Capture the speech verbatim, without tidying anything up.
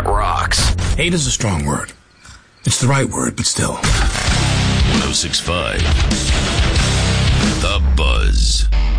that rocks. Hate is a strong word. It's the right word, but still. one oh six point five The Buzz.